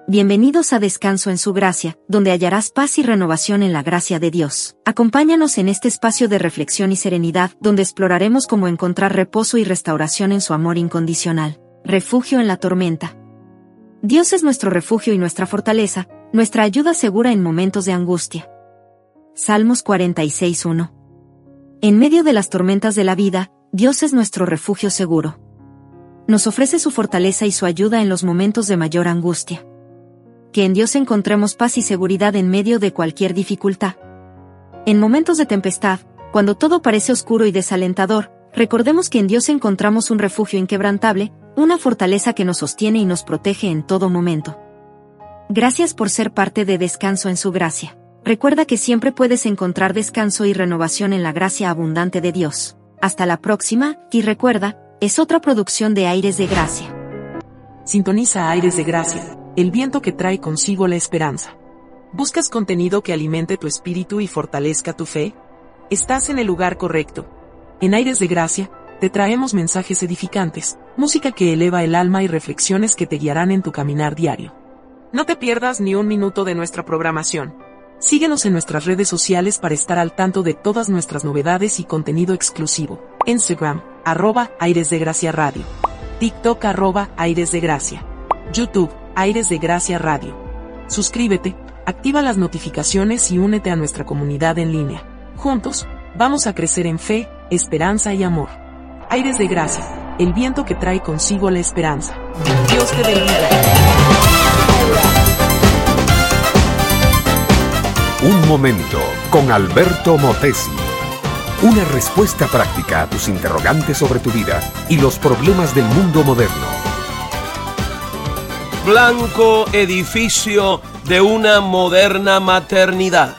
Bienvenidos a Descanso en su Gracia, donde hallarás paz y renovación en la gracia de Dios. Acompáñanos en este espacio de reflexión y serenidad, donde exploraremos cómo encontrar reposo y restauración en su amor incondicional. Refugio en la tormenta. Dios es nuestro refugio y nuestra fortaleza, nuestra ayuda segura en momentos de angustia. Salmos 46:1. En medio de las tormentas de la vida, Dios es nuestro refugio seguro. Nos ofrece su fortaleza y su ayuda en los momentos de mayor angustia. Que en Dios encontremos paz y seguridad en medio de cualquier dificultad. En momentos de tempestad, cuando todo parece oscuro y desalentador, recordemos que en Dios encontramos un refugio inquebrantable, una fortaleza que nos sostiene y nos protege en todo momento. Gracias por ser parte de Descanso en su Gracia. Recuerda que siempre puedes encontrar descanso y renovación en la gracia abundante de Dios. Hasta la próxima, y recuerda, es otra producción de Aires de Gracia. Sintoniza Aires de Gracia, el viento que trae consigo la esperanza. ¿Buscas contenido que alimente tu espíritu y fortalezca tu fe? Estás en el lugar correcto. En Aires de Gracia, te traemos mensajes edificantes, música que eleva el alma y reflexiones que te guiarán en tu caminar diario. No te pierdas ni un minuto de nuestra programación. Síguenos en nuestras redes sociales para estar al tanto de todas nuestras novedades y contenido exclusivo. Instagram, @Aires de Gracia Radio. TikTok, @Aires de Gracia. YouTube, Aires de Gracia Radio. Suscríbete, activa las notificaciones y únete a nuestra comunidad en línea. Juntos, vamos a crecer en fe, esperanza y amor. Aires de Gracia, el viento que trae consigo la esperanza. Dios te bendiga. Un momento con Alberto Motesi. Una respuesta práctica a tus interrogantes sobre tu vida y los problemas del mundo moderno. Blanco edificio de una moderna maternidad.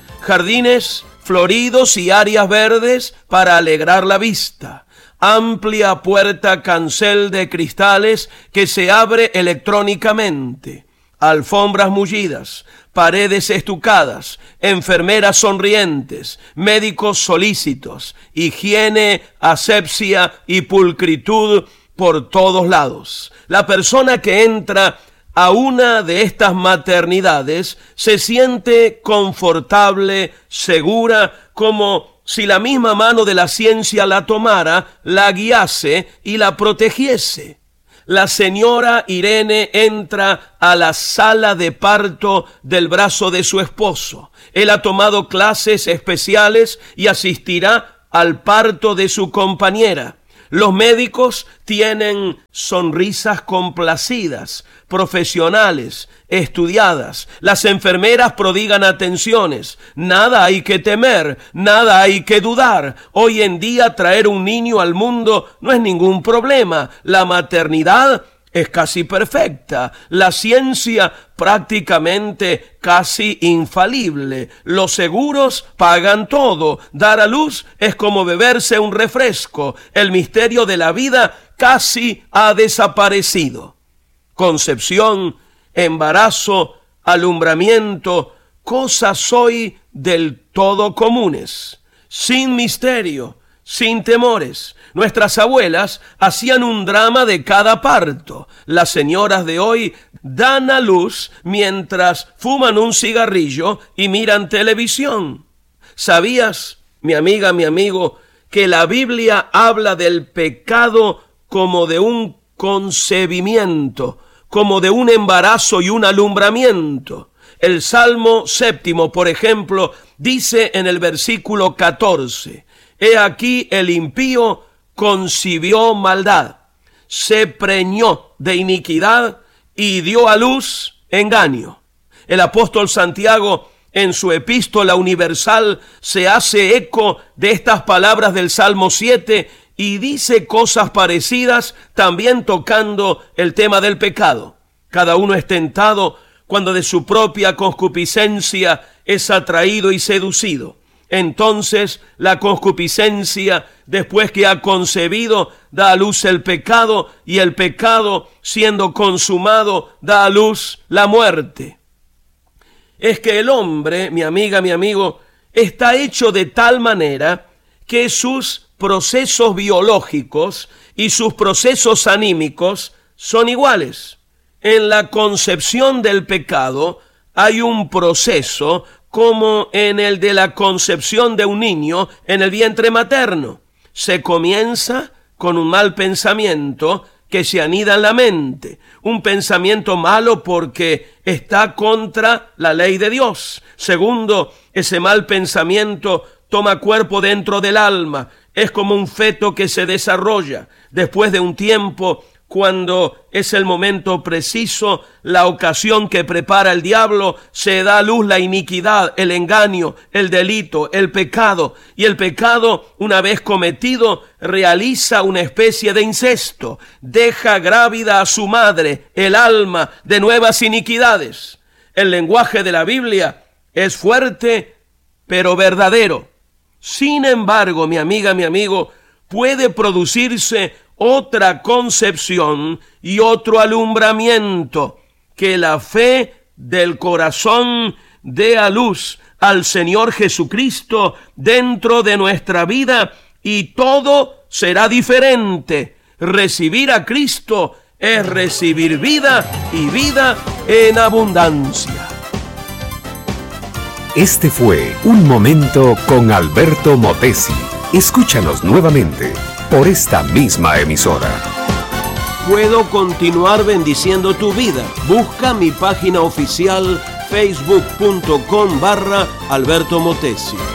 Jardines floridos y áreas verdes para alegrar la vista. Amplia puerta cancel de cristales que se abre electrónicamente. Alfombras mullidas, paredes estucadas, enfermeras sonrientes, médicos solícitos, higiene, asepsia y pulcritud por todos lados. La persona que entra a una de estas maternidades se siente confortable, segura, como si la misma mano de la ciencia la tomara, la guiase y la protegiese. La señora Irene entra a la sala de parto del brazo de su esposo. Él ha tomado clases especiales y asistirá al parto de su compañera. Los médicos tienen sonrisas complacidas, profesionales, estudiadas. Las enfermeras prodigan atenciones. Nada hay que temer, nada hay que dudar. Hoy en día traer un niño al mundo no es ningún problema. La maternidad es casi perfecta, la ciencia prácticamente casi infalible. Los seguros pagan todo. Dar a luz es como beberse un refresco. El misterio de la vida casi ha desaparecido. Concepción, embarazo, alumbramiento, cosas hoy del todo comunes. Sin misterio, sin temores. Nuestras abuelas hacían un drama de cada parto. Las señoras de hoy dan a luz mientras fuman un cigarrillo y miran televisión. ¿Sabías, mi amiga, mi amigo, que la Biblia habla del pecado como de un concebimiento, como de un embarazo y un alumbramiento? El Salmo 7, por ejemplo, dice en el versículo 14: He aquí el impío concibió maldad, se preñó de iniquidad y dio a luz engaño. El apóstol Santiago, en su epístola universal, se hace eco de estas palabras del Salmo 7 y dice cosas parecidas, también tocando el tema del pecado. Cada uno es tentado cuando de su propia concupiscencia es atraído y seducido. Entonces la concupiscencia, después que ha concebido, da a luz el pecado, y el pecado, siendo consumado, da a luz la muerte. Es que el hombre, mi amiga, mi amigo, está hecho de tal manera que sus procesos biológicos y sus procesos anímicos son iguales. En la concepción del pecado hay un proceso como en el de la concepción de un niño en el vientre materno. Se comienza con un mal pensamiento que se anida en la mente, un pensamiento malo porque está contra la ley de Dios. Segundo, ese mal pensamiento toma cuerpo dentro del alma, es como un feto que se desarrolla. Después de un tiempo, cuando es el momento preciso, la ocasión que prepara el diablo, se da a luz la iniquidad, el engaño, el delito, el pecado. Y el pecado, una vez cometido, realiza una especie de incesto. Deja grávida a su madre, el alma, de nuevas iniquidades. El lenguaje de la Biblia es fuerte, pero verdadero. Sin embargo, mi amiga, mi amigo, puede producirse otra concepción y otro alumbramiento, que la fe del corazón dé a luz al Señor Jesucristo dentro de nuestra vida y todo será diferente. Recibir a Cristo es recibir vida y vida en abundancia. Este fue Un Momento con Alberto Motesi. Escúchanos nuevamente por esta misma emisora. Puedo continuar bendiciendo tu vida. Busca mi página oficial facebook.com/Alberto Motesi.